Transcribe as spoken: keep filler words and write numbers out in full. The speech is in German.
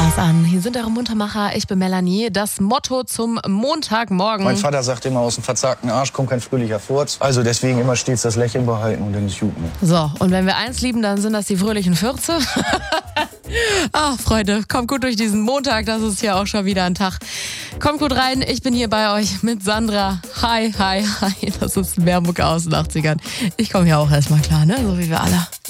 Spaß an. Hier sind eure Muntermacher. Ich bin Melanie. Das Motto zum Montagmorgen. Mein Vater sagt immer, aus dem verzagten Arsch kommt kein fröhlicher Furz. Also deswegen immer stets das Lächeln behalten und dann ist gut. Ne? So, und wenn wir eins lieben, dann sind das die fröhlichen Fürze. Ach, Freunde, kommt gut durch diesen Montag. Das ist ja auch schon wieder ein Tag. Kommt gut rein. Ich bin hier bei euch mit Sandra. Hi, hi, hi. Das ist Werbung aus den achtzigern. Ich komme ja auch erstmal klar, ne? So wie wir alle.